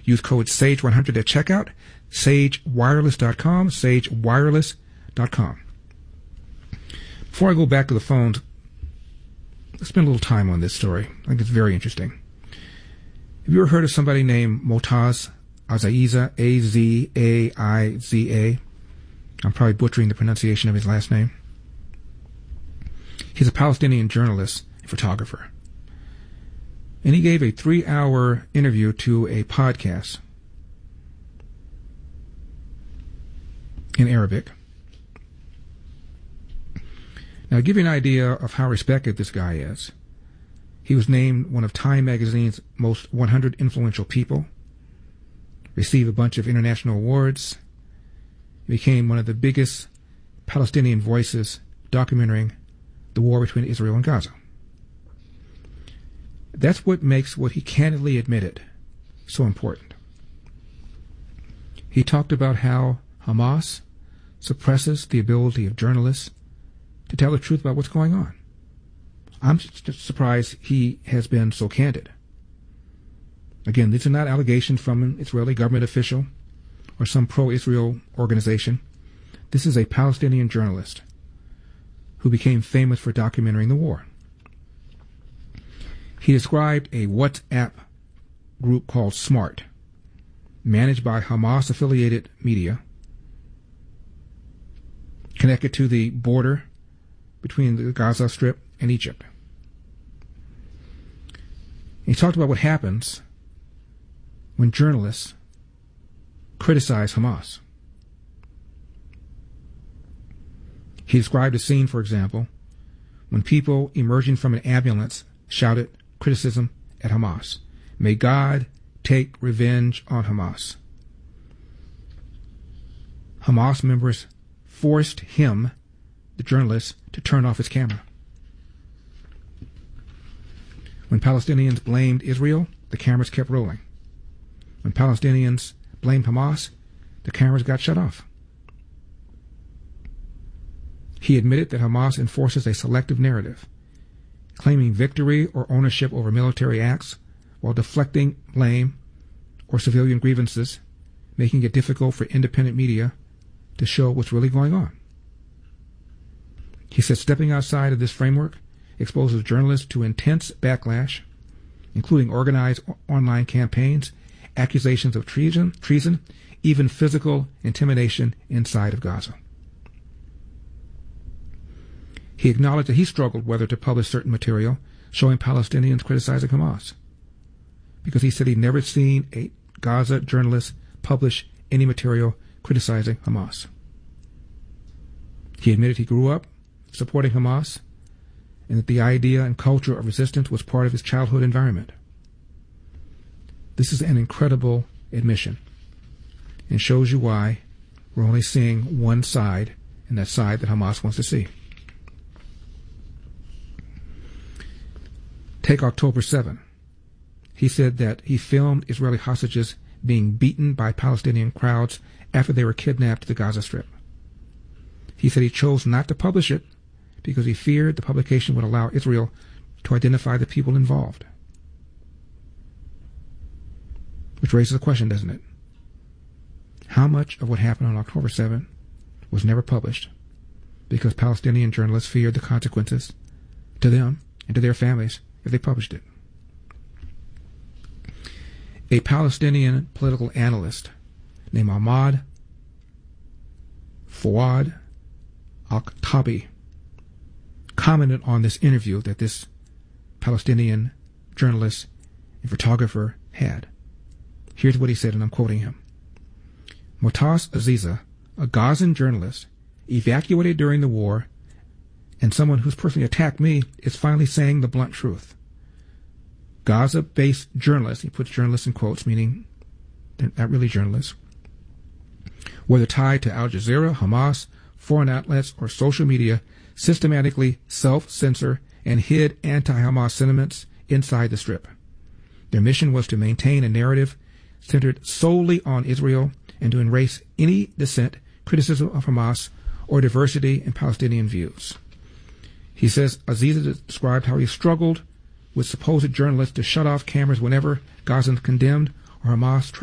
Use code SAGE100 at checkout. SageWireless.com. SageWireless.com. Before I go back to the phones, let's spend a little time on this story. I think it's very interesting. Have you ever heard of somebody named Motaz Azaiza, A-Z-A-I-Z-A? I'm probably butchering the pronunciation of his last name. He's a Palestinian journalist and photographer. And he gave a 3-hour interview to a podcast in Arabic. Now, to give you an idea of how respected this guy is, he was named one of Time magazine's most 100 influential people, received a bunch of international awards, became one of the biggest Palestinian voices documenting the war between Israel and Gaza. That's what makes what he candidly admitted so important. He talked about how Hamas suppresses the ability of journalists to tell the truth about what's going on. I'm just surprised he has been so candid. Again, these are not allegations from an Israeli government official or some pro-Israel organization. This is a Palestinian journalist who became famous for documenting the war. He described a WhatsApp group called SMART, managed by Hamas-affiliated media, connected to the border between the Gaza Strip and Egypt. He talked about what happens when journalists criticize Hamas. He described a scene, for example, when people emerging from an ambulance shouted criticism at Hamas. May God take revenge on Hamas. Hamas members forced him, the journalist, to turn off his camera. When Palestinians blamed Israel, the cameras kept rolling. When Palestinians blamed Hamas, the cameras got shut off. He admitted that Hamas enforces a selective narrative, claiming victory or ownership over military acts while deflecting blame or civilian grievances, making it difficult for independent media to show what's really going on. He said stepping outside of this framework exposes journalists to intense backlash, including organized online campaigns, accusations of treason, even physical intimidation inside of Gaza. He acknowledged that he struggled whether to publish certain material showing Palestinians criticizing Hamas, because he said he'd never seen a Gaza journalist publish any material criticizing Hamas. He admitted he grew up supporting Hamas and that the idea and culture of resistance was part of his childhood environment. This is an incredible admission and shows you why we're only seeing one side, and that side that Hamas wants to see. Take October 7. He said that he filmed Israeli hostages being beaten by Palestinian crowds after they were kidnapped to the Gaza Strip. He said he chose not to publish it because he feared the publication would allow Israel to identify the people involved. Which raises a question, doesn't it? How much of what happened on October 7 was never published because Palestinian journalists feared the consequences to them and to their families if they published it? A Palestinian political analyst named Ahmad Fawad Al-Khattabi commented on this interview that this Palestinian journalist and photographer had. Here's what he said, and I'm quoting him. Motaz Azaiza, a Gazan journalist, evacuated during the war, and someone who's personally attacked me, is finally saying the blunt truth. Gaza-based journalists, he puts journalists in quotes, meaning they're not really journalists, whether tied to Al Jazeera, Hamas, foreign outlets, or social media, systematically self-censor and hid anti-Hamas sentiments inside the Strip. Their mission was to maintain a narrative centered solely on Israel and to erase any dissent, criticism of Hamas, or diversity in Palestinian views. He says Azaiza described how he struggled with supposed journalists to shut off cameras whenever Gazans condemned or Hamas